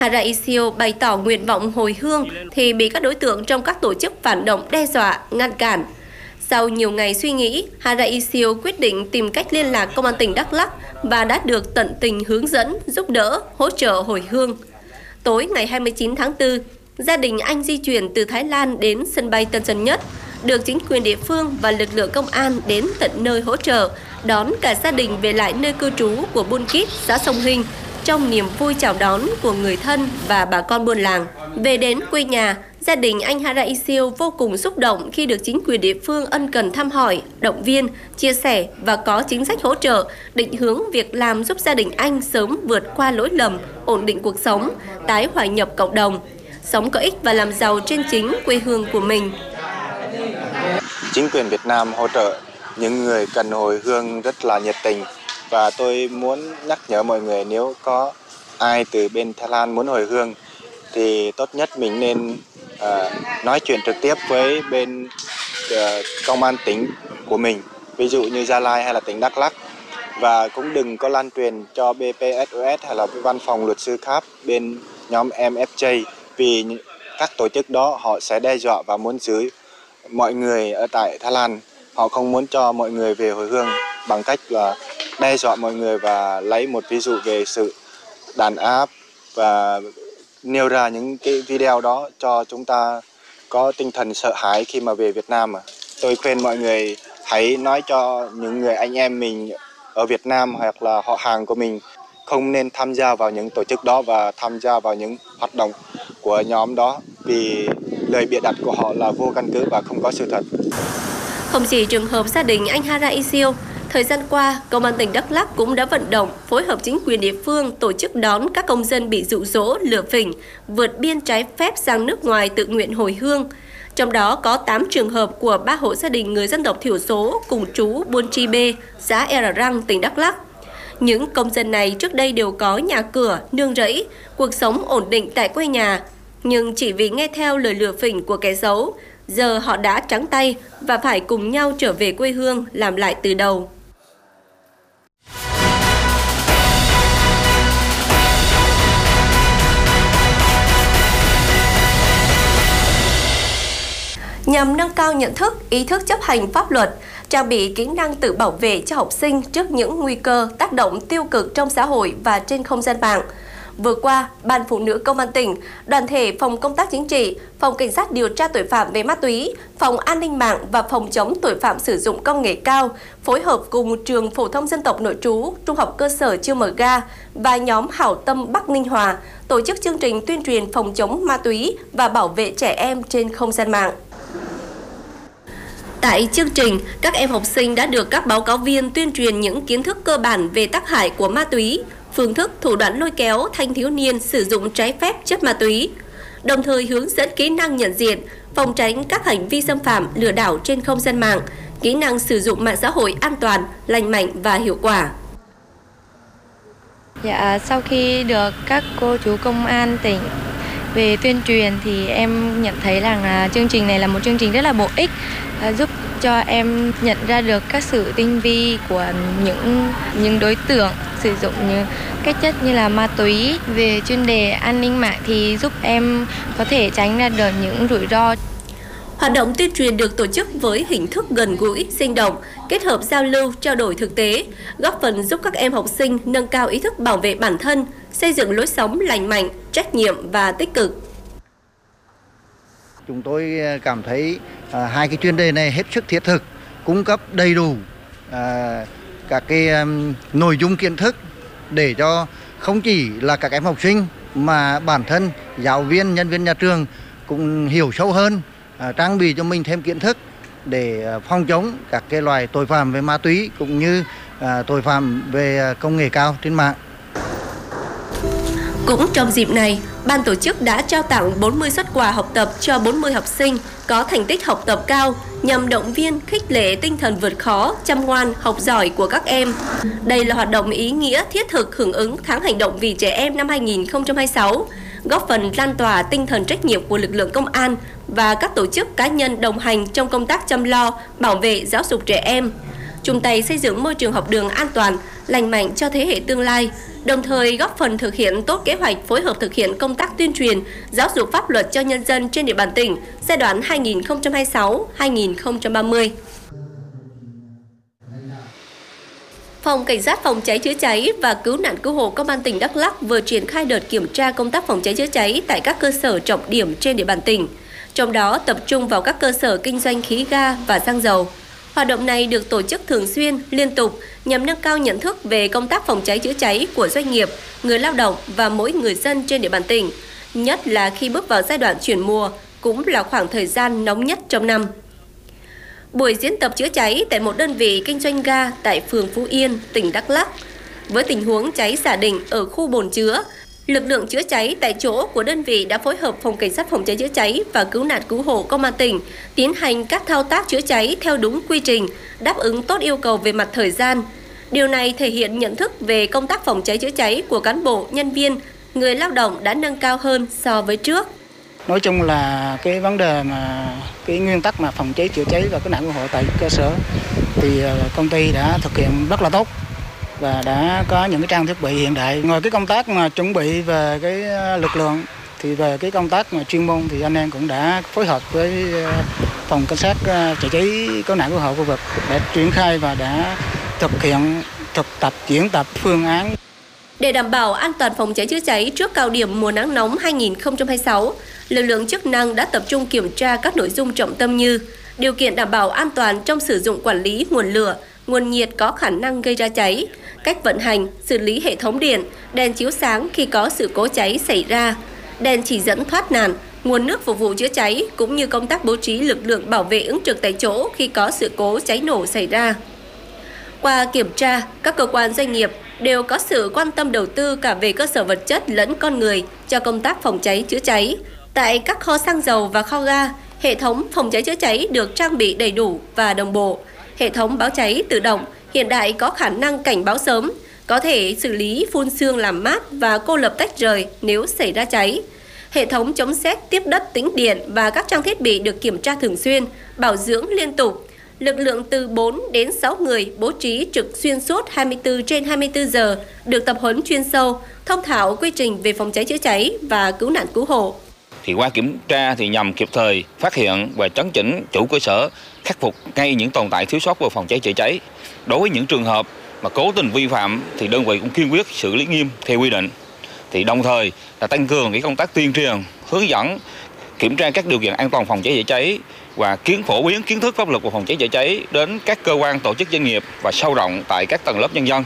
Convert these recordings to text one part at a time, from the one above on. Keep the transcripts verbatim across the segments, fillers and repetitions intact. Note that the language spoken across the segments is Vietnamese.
Hara Isio bày tỏ nguyện vọng hồi hương thì bị các đối tượng trong các tổ chức phản động đe dọa, ngăn cản. Sau nhiều ngày suy nghĩ, Hara Isio quyết định tìm cách liên lạc Công an tỉnh Đắk Lắk và đã được tận tình hướng dẫn, giúp đỡ, hỗ trợ hồi hương. Tối ngày hai mươi chín tháng tư, gia đình anh di chuyển từ Thái Lan đến sân bay Tân Sơn Nhất, được chính quyền địa phương và lực lượng công an đến tận nơi hỗ trợ, đón cả gia đình về lại nơi cư trú của Buôn Kít, xã Sông Hinh, trong niềm vui chào đón của người thân và bà con buôn làng. Về đến quê nhà, gia đình anh Hara Isio vô cùng xúc động khi được chính quyền địa phương ân cần thăm hỏi, động viên, chia sẻ và có chính sách hỗ trợ, định hướng việc làm giúp gia đình anh sớm vượt qua lỗi lầm, ổn định cuộc sống, tái hòa nhập cộng đồng, sống có ích và làm giàu trên chính quê hương của mình. Chính quyền Việt Nam hỗ trợ những người cần hồi hương rất là nhiệt tình. Và tôi muốn nhắc nhở mọi người, nếu có ai từ bên Thái Lan muốn hồi hương thì tốt nhất mình nên uh, nói chuyện trực tiếp với bên uh, công an tỉnh của mình, ví dụ như Gia Lai hay là tỉnh Đắk Lắk. Và cũng đừng có lan truyền cho bê pê ét o ét hay là văn phòng luật sư khác bên nhóm em ép gi, vì các tổ chức đó họ sẽ đe dọa và muốn giữ mọi người ở tại Thái Lan. Họ không muốn cho mọi người về hồi hương bằng cách là đe dọa mọi người và lấy một ví dụ về sự đàn áp và nêu ra những cái video đó cho chúng ta có tinh thần sợ hãi khi mà về Việt Nam. Tôi khuyên mọi người hãy nói cho những người anh em mình ở Việt Nam hoặc là họ hàng của mình không nên tham gia vào những tổ chức đó và tham gia vào những hoạt động của nhóm đó, vì lời bịa đặt của họ là vô căn cứ và không có sự thật. Không chỉ trường hợp gia đình anh Hara Isio, thời gian qua, Công an tỉnh Đắk Lắk cũng đã vận động, phối hợp chính quyền địa phương tổ chức đón các công dân bị dụ dỗ, lừa phỉnh, vượt biên trái phép sang nước ngoài tự nguyện hồi hương. Trong đó có tám trường hợp của ba hộ gia đình người dân tộc thiểu số cùng trú Buôn Tri Bê, xã Ea Răng, tỉnh Đắk Lắk. Những công dân này trước đây đều có nhà cửa, nương rẫy, cuộc sống ổn định tại quê nhà. Nhưng chỉ vì nghe theo lời lừa phỉnh của kẻ xấu, giờ họ đã trắng tay và phải cùng nhau trở về quê hương làm lại từ đầu. Nhằm nâng cao nhận thức, ý thức chấp hành pháp luật, trang bị kỹ năng tự bảo vệ cho học sinh trước những nguy cơ tác động tiêu cực trong xã hội và trên không gian mạng. Vừa qua, Ban Phụ nữ Công an tỉnh, đoàn thể Phòng Công tác Chính trị, Phòng Cảnh sát điều tra tội phạm về ma túy, Phòng An ninh mạng và Phòng chống tội phạm sử dụng công nghệ cao phối hợp cùng Trường Phổ thông Dân tộc Nội trú, Trung học cơ sở Chư Mờ Ga và nhóm Hảo Tâm Bắc Ninh Hòa tổ chức chương trình tuyên truyền phòng chống ma túy và bảo vệ trẻ em trên không gian mạng. Tại chương trình, các em học sinh đã được các báo cáo viên tuyên truyền những kiến thức cơ bản về tác hại của ma túy, phương thức thủ đoạn lôi kéo thanh thiếu niên sử dụng trái phép chất ma túy, đồng thời hướng dẫn kỹ năng nhận diện, phòng tránh các hành vi xâm phạm, lừa đảo trên không gian mạng, kỹ năng sử dụng mạng xã hội an toàn, lành mạnh và hiệu quả. Dạ, sau khi được các cô chú công an tỉnh về tuyên truyền thì em nhận thấy rằng là chương trình này là một chương trình rất là bổ ích, giúp cho em nhận ra được các sự tinh vi của những những đối tượng sử dụng những các chất như là ma túy. Về chuyên đề an ninh mạng thì giúp em có thể tránh ra được những rủi ro. Hoạt động tuyên truyền được tổ chức với hình thức gần gũi, sinh động, kết hợp giao lưu, trao đổi thực tế, góp phần giúp các em học sinh nâng cao ý thức bảo vệ bản thân, xây dựng lối sống lành mạnh, trách nhiệm và tích cực. Chúng tôi cảm thấy à, hai cái chuyên đề này hết sức thiết thực, cung cấp đầy đủ à, các cái um, nội dung kiến thức để cho không chỉ là các em học sinh mà bản thân giáo viên, nhân viên nhà trường cũng hiểu sâu hơn, à, trang bị cho mình thêm kiến thức để phòng chống các cái loài tội phạm về ma túy cũng như à, tội phạm về công nghệ cao trên mạng. Cũng trong dịp này, ban tổ chức đã trao tặng bốn mươi suất quà học tập cho bốn mươi học sinh có thành tích học tập cao nhằm động viên, khích lệ tinh thần vượt khó, chăm ngoan, học giỏi của các em. Đây là hoạt động ý nghĩa thiết thực hưởng ứng tháng hành động vì trẻ em năm hai nghìn không trăm hai mươi sáu, góp phần lan tỏa tinh thần trách nhiệm của lực lượng công an và các tổ chức cá nhân đồng hành trong công tác chăm lo, bảo vệ, giáo dục trẻ em. chung tay xây dựng môi trường học đường an toàn, lành mạnh cho thế hệ tương lai, đồng thời góp phần thực hiện tốt kế hoạch phối hợp thực hiện công tác tuyên truyền, giáo dục pháp luật cho nhân dân trên địa bàn tỉnh giai đoạn hai nghìn không trăm hai mươi sáu đến hai nghìn không trăm ba mươi. Phòng Cảnh sát phòng cháy chữa cháy và cứu nạn cứu hộ Công an tỉnh Đắk Lắk vừa triển khai đợt kiểm tra công tác phòng cháy chữa cháy tại các cơ sở trọng điểm trên địa bàn tỉnh, trong đó tập trung vào các cơ sở kinh doanh khí ga và xăng dầu. Hoạt động này được tổ chức thường xuyên, liên tục nhằm nâng cao nhận thức về công tác phòng cháy chữa cháy của doanh nghiệp, người lao động và mỗi người dân trên địa bàn tỉnh, nhất là khi bước vào giai đoạn chuyển mùa, cũng là khoảng thời gian nóng nhất trong năm. Buổi diễn tập chữa cháy tại một đơn vị kinh doanh ga tại phường Phú Yên, tỉnh Đắk Lắk. Với tình huống cháy xả đỉnh ở khu bồn chứa, lực lượng chữa cháy tại chỗ của đơn vị đã phối hợp Phòng Cảnh sát phòng cháy chữa cháy và cứu nạn cứu hộ Công an tỉnh tiến hành các thao tác chữa cháy theo đúng quy trình, đáp ứng tốt yêu cầu về mặt thời gian. Điều này thể hiện nhận thức về công tác phòng cháy chữa cháy của cán bộ, nhân viên, người lao động đã nâng cao hơn so với trước. Nói chung là cái vấn đề mà cái nguyên tắc mà phòng cháy chữa cháy và cứu nạn cứu hộ tại cơ sở thì công ty đã thực hiện rất là tốt và đã có những cái trang thiết bị hiện đại. Ngoài cái công tác mà chuẩn bị về cái lực lượng thì về cái công tác mà chuyên môn thì anh em cũng đã phối hợp với phòng cảnh sát chữa cháy cứu nạn cứu hộ khu vực để triển khai và đã thực hiện thực tập diễn tập phương án. Để đảm bảo an toàn phòng cháy chữa cháy trước cao điểm mùa nắng nóng hai nghìn không trăm hai mươi sáu, lực lượng chức năng đã tập trung kiểm tra các nội dung trọng tâm như điều kiện đảm bảo an toàn trong sử dụng quản lý nguồn lửa, nguồn nhiệt có khả năng gây ra cháy, cách vận hành, xử lý hệ thống điện, đèn chiếu sáng khi có sự cố cháy xảy ra, đèn chỉ dẫn thoát nạn, nguồn nước phục vụ chữa cháy cũng như công tác bố trí lực lượng bảo vệ ứng trực tại chỗ khi có sự cố cháy nổ xảy ra. Qua kiểm tra, các cơ quan doanh nghiệp đều có sự quan tâm đầu tư cả về cơ sở vật chất lẫn con người cho công tác phòng cháy chữa cháy. Tại các kho xăng dầu và kho ga, hệ thống phòng cháy chữa cháy được trang bị đầy đủ và đồng bộ. Hệ thống báo cháy tự động hiện đại có khả năng cảnh báo sớm, có thể xử lý phun sương làm mát và cô lập tách rời nếu xảy ra cháy. Hệ thống chống sét tiếp đất tĩnh điện và các trang thiết bị được kiểm tra thường xuyên, bảo dưỡng liên tục. Lực lượng từ bốn đến sáu người bố trí trực xuyên suốt hai mươi tư trên hai mươi tư giờ, được tập huấn chuyên sâu, thông thạo quy trình về phòng cháy chữa cháy và cứu nạn cứu hộ. Thì qua kiểm tra thì nhằm kịp thời phát hiện và chấn chỉnh chủ cơ sở, khắc phục ngay những tồn tại thiếu sót về phòng cháy chữa cháy. Đối với những trường hợp mà cố tình vi phạm thì đơn vị cũng kiên quyết xử lý nghiêm theo quy định. Thì đồng thời là tăng cường cái công tác tuyên truyền, hướng dẫn, kiểm tra các điều kiện an toàn phòng cháy chữa cháy và kiến phổ biến kiến thức pháp luật về phòng cháy chữa cháy đến các cơ quan, tổ chức, doanh nghiệp và sâu rộng tại các tầng lớp nhân dân.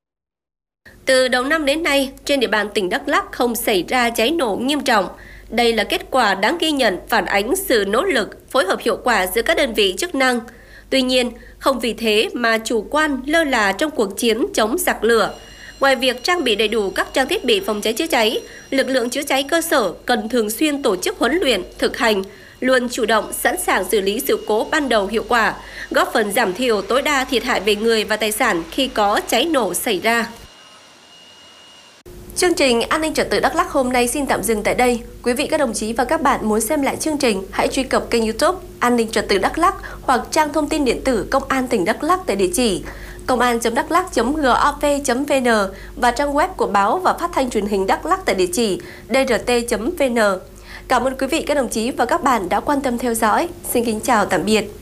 Từ đầu năm đến nay, trên địa bàn tỉnh Đắk Lắk không xảy ra cháy nổ nghiêm trọng. Đây là kết quả đáng ghi nhận, phản ánh sự nỗ lực, phối hợp hiệu quả giữa các đơn vị chức năng. Tuy nhiên, không vì thế mà chủ quan lơ là trong cuộc chiến chống giặc lửa. Ngoài việc trang bị đầy đủ các trang thiết bị phòng cháy chữa cháy, lực lượng chữa cháy cơ sở cần thường xuyên tổ chức huấn luyện, thực hành, luôn chủ động sẵn sàng xử lý sự cố ban đầu hiệu quả, góp phần giảm thiểu tối đa thiệt hại về người và tài sản khi có cháy nổ xảy ra. Chương trình An ninh trật tự Đắk Lắk hôm nay xin tạm dừng tại đây. Quý vị, các đồng chí và các bạn muốn xem lại chương trình, hãy truy cập kênh YouTube An ninh trật tự Đắk Lắk hoặc trang thông tin điện tử Công an tỉnh Đắk Lắk tại địa chỉ công an chấm đắk lắk chấm gov chấm vn và trang web của báo và phát thanh truyền hình Đắk Lắk tại địa chỉ d r t chấm v n. Cảm ơn quý vị, các đồng chí và các bạn đã quan tâm theo dõi. Xin kính chào tạm biệt.